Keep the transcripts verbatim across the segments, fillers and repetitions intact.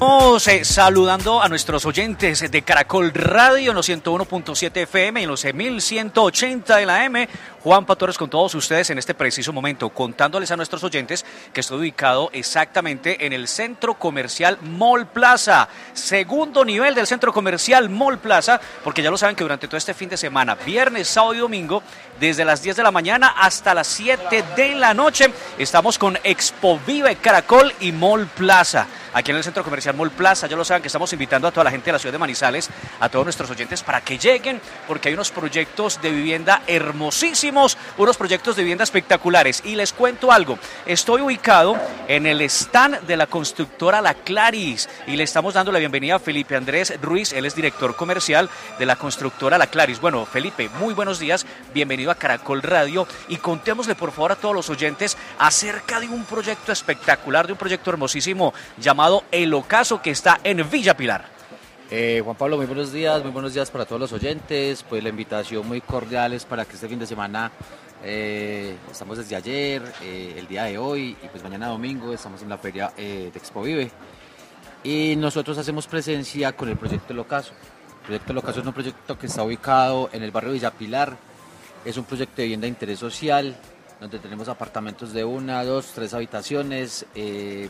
Estamos eh, saludando a nuestros oyentes de Caracol Radio en los ciento uno punto siete F M y en los mil ciento ochenta de la M. Juan Torres con todos ustedes en este preciso momento, contándoles a nuestros oyentes que estoy ubicado exactamente en el Centro Comercial Mall Plaza, segundo nivel del Centro Comercial Mall Plaza, porque ya lo saben que durante todo este fin de semana, viernes, sábado y domingo, desde las diez de la mañana hasta las siete de la noche, estamos con Expo Vive Caracol y Mall Plaza. Aquí en el Centro Comercial Mall Plaza, ya lo saben que estamos invitando a toda la gente de la ciudad de Manizales, a todos nuestros oyentes para que lleguen, porque hay unos proyectos de vivienda hermosísimos, unos proyectos de vivienda espectaculares. Y les cuento algo, estoy ubicado en el stand de la constructora La Claris y le estamos dando la bienvenida a Felipe Andrés Ruiz, él es director comercial de la constructora La Claris. Bueno, Felipe, muy buenos días, bienvenido a Caracol Radio y contémosle por favor a todos los oyentes acerca de un proyecto espectacular, de un proyecto hermosísimo llamado El Ocaso, que está en Villa Pilar. Eh, Juan Pablo, muy buenos días, muy buenos días para todos los oyentes. Pues la invitación muy cordial es para que este fin de semana, eh, estamos desde ayer, eh, el día de hoy y pues mañana domingo estamos en la feria eh, de Expo Vive. Y nosotros hacemos presencia con el proyecto El Ocaso. El proyecto El Ocaso es un proyecto que está ubicado en el barrio Villa Pilar. Es un proyecto de vivienda de interés social, donde tenemos apartamentos de una, dos, tres habitaciones. Eh,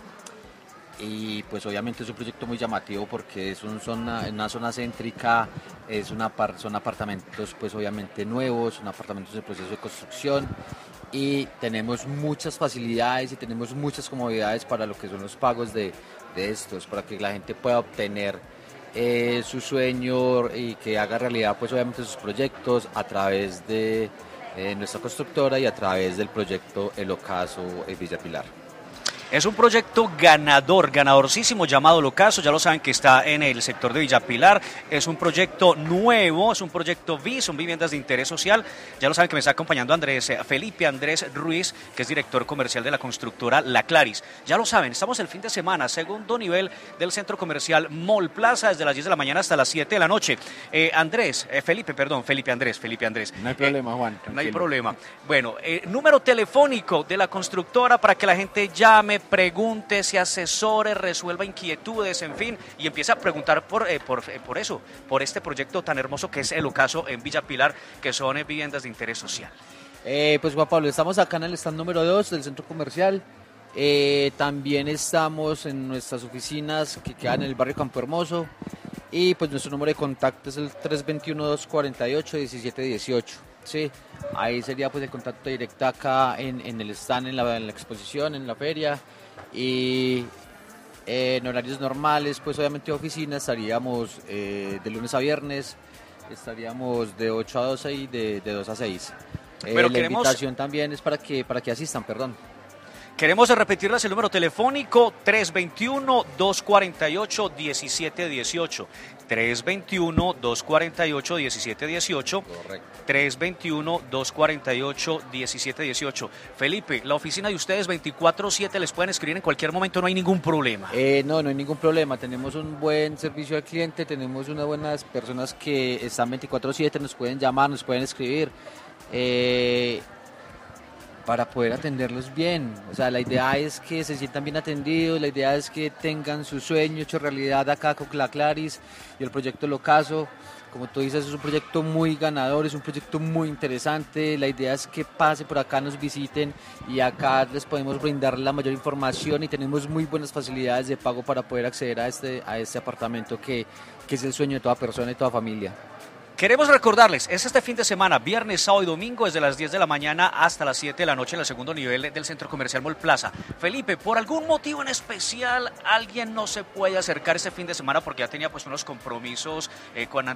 Y pues obviamente es un proyecto muy llamativo porque es un zona, una zona céntrica, es una par, son apartamentos pues obviamente nuevos, son apartamentos en proceso de construcción y tenemos muchas facilidades y tenemos muchas comodidades para lo que son los pagos de, de estos, para que la gente pueda obtener eh, su sueño y que haga realidad pues obviamente sus proyectos a través de eh, nuestra constructora y a través del proyecto El Ocaso en Villa Pilar. Es un proyecto ganador, ganadorcísimo llamado El Ocaso, ya lo saben que está en el sector de Villa Pilar, es un proyecto nuevo, es un proyecto V I S, son viviendas de interés social, ya lo saben que me está acompañando Andrés, Felipe Andrés Ruiz, que es director comercial de la constructora La Claris. Ya lo saben, estamos el fin de semana, segundo nivel del Centro Comercial Mall Plaza, desde las diez de la mañana hasta las siete de la noche. Eh, Andrés, eh, Felipe, perdón, Felipe Andrés, Felipe Andrés. No hay problema, Juan. Eh, no hay problema. Bueno, eh, número telefónico de la constructora para que la gente llame, pregunte, se asesore, resuelva inquietudes, en fin, y empiece a preguntar por, eh, por, eh, por eso, por este proyecto tan hermoso que es El Ocaso en Villa Pilar, que son eh, viviendas de interés social. Eh, pues Juan Pablo, estamos acá en el stand número dos del centro comercial, eh, también estamos en nuestras oficinas que quedan en el barrio Campo Hermoso, y pues nuestro número de contacto es el tres dos uno, dos cuatro ocho, uno siete uno ocho. Sí, ahí sería pues el contacto directo acá en, en el stand, en la, en la exposición, en la feria, y eh, en horarios normales, pues obviamente oficina, estaríamos eh, de lunes a viernes, estaríamos de ocho a doce y de, de dos a seis. Eh, Pero la queremos... invitación también es para que, para que asistan, perdón. Queremos repetirles el número telefónico tres dos uno, dos cuatro ocho, uno siete uno ocho. tres dos uno, dos cuatro ocho, uno siete uno ocho. Correcto. tres dos uno, dos cuatro ocho, uno siete uno ocho. Felipe, la oficina de ustedes veinticuatro siete les pueden escribir en cualquier momento, no hay ningún problema. Eh, no, no hay ningún problema. Tenemos un buen servicio al cliente, tenemos unas buenas personas que están veinticuatro siete, nos pueden llamar, nos pueden escribir. Eh, para poder atenderlos bien, o sea, la idea es que se sientan bien atendidos, la idea es que tengan su sueño hecho realidad acá con La Claris y el proyecto El Ocaso. Como tú dices, es un proyecto muy ganador, es un proyecto muy interesante, la idea es que pase por acá, nos visiten y acá les podemos brindar la mayor información y tenemos muy buenas facilidades de pago para poder acceder a este, a este apartamento que, que es el sueño de toda persona y toda familia. Queremos recordarles, es este fin de semana, viernes, sábado y domingo, desde las diez de la mañana hasta las siete de la noche en el segundo nivel del Centro Comercial Mall Plaza. Felipe, ¿por algún motivo en especial alguien no se puede acercar este fin de semana porque ya tenía pues unos compromisos eh, con